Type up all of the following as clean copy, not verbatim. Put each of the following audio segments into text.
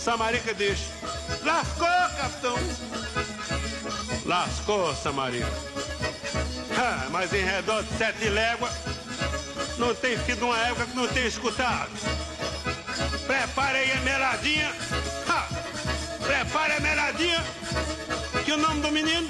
Samarica diz: lascou, capitão. Lascou, Samarica. Mas em redor de 7 léguas, não tem sido uma época que não tenha escutado. Prepare aí a meladinha. Prepare a meladinha. Que o nome do menino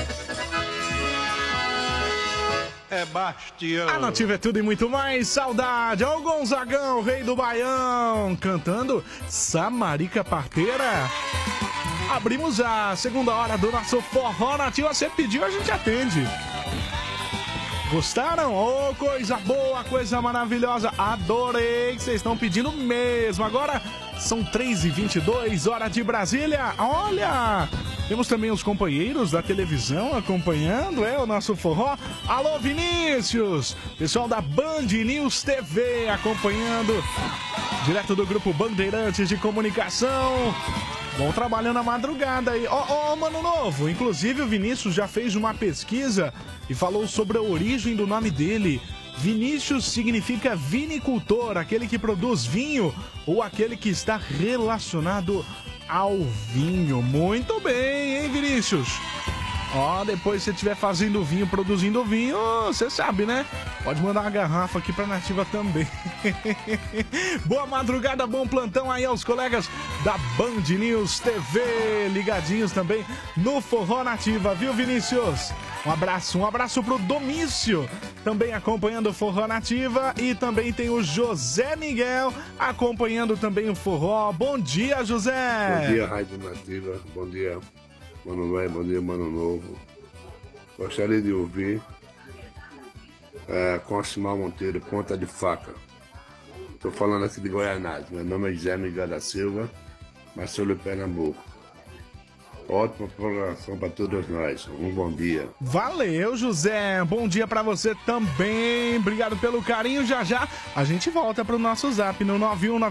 é Bastião. A Nativa é tudo e muito mais. Saudade. Ó o Gonzagão, rei do Baião, cantando Samarica Parteira. Abrimos a segunda hora do nosso Forró Nativa. Você pediu, a gente atende. Gostaram? Oh, coisa boa, coisa maravilhosa. Adorei que vocês estão pedindo mesmo. Agora são 3h22, hora de Brasília. Olha, temos também os companheiros da televisão acompanhando, o nosso forró. Alô, Vinícius! Pessoal da Band News TV acompanhando, direto do Grupo Bandeirantes de Comunicação. Bom trabalho na madrugada aí. Ó, Mano Novo, inclusive o Vinícius já fez uma pesquisa e falou sobre a origem do nome dele. Vinícius significa vinicultor, aquele que produz vinho ou aquele que está relacionado ao vinho. Muito bem, hein, Vinícius? Ó, depois se você estiver fazendo vinho, produzindo vinho, você sabe, né? Pode mandar uma garrafa aqui pra Nativa também. Boa madrugada, bom plantão aí aos colegas da Band News TV, ligadinhos também no Forró Nativa, viu, Vinícius? Um abraço pro Domício, também acompanhando o Forró Nativa, e também tem o José Miguel acompanhando também o Forró. Bom dia, José! Bom dia, Rádio Nativa, bom dia, Mano Velho, bom dia, Mano Novo. Gostaria de ouvir com a Simão Monteiro, Ponta de Faca. Estou falando aqui de Goianás, meu nome é José Miguel da Silva, mas sou de Pernambuco. Ótima programação para todos nós. Um bom dia. Valeu, José. Bom dia para você também. Obrigado pelo carinho. Já já a gente volta pro nosso zap no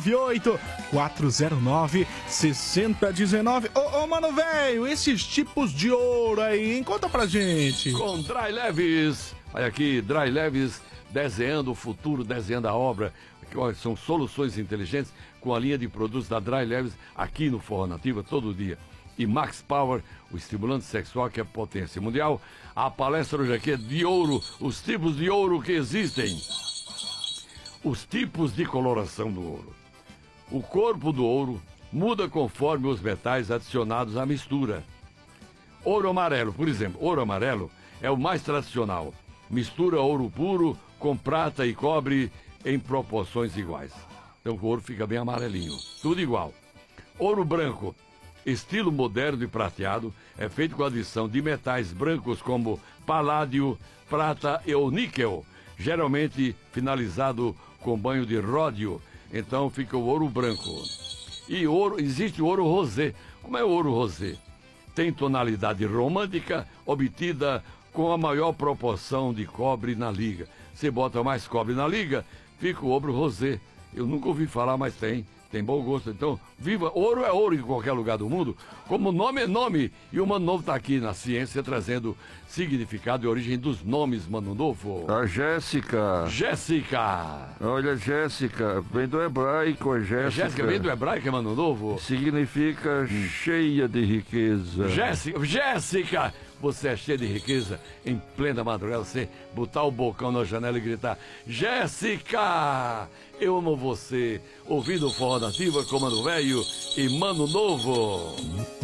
9198-409-6019. Ô, mano, velho, esses tipos de ouro aí, hein? Conta pra gente. Com Dry Leves. Olha aqui, Dry Leves desenhando o futuro, desenhando a obra. São soluções inteligentes com a linha de produtos da Dry Leves aqui no Forró Nativa todo dia. E Max Power, o estimulante sexual que é potência mundial. A palestra hoje aqui é de ouro, os tipos de ouro que existem. Os tipos de coloração do ouro. O corpo do ouro muda conforme os metais adicionados à mistura. Ouro amarelo, por exemplo, ouro amarelo é o mais tradicional. Mistura ouro puro com prata e cobre em proporções iguais. Então o ouro fica bem amarelinho, tudo igual. Ouro branco, estilo moderno e prateado, é feito com a adição de metais brancos como paládio, prata e o níquel, geralmente finalizado com banho de ródio, então fica o ouro branco. E existe o ouro rosé. Como é o ouro rosé? Tem tonalidade romântica, obtida com a maior proporção de cobre na liga. Você bota mais cobre na liga, fica o ouro rosé. Eu nunca ouvi falar, mas tem bom gosto. Então, viva! Ouro é ouro em qualquer lugar do mundo, como nome é nome. E o Mano Novo está aqui na ciência, trazendo significado e origem dos nomes, Mano Novo. A Jéssica. Jéssica. Olha, Jéssica, vem do hebraico, Jéssica. Jéssica vem do hebraico, é Mano Novo? Significa cheia de riqueza. Jéssica, você é cheia de riqueza. Em plena madrugada, você botar o bocão na janela e gritar: Jéssica, eu amo você. Ouvindo o Forró Nativa com Mano Velho e Mano Novo.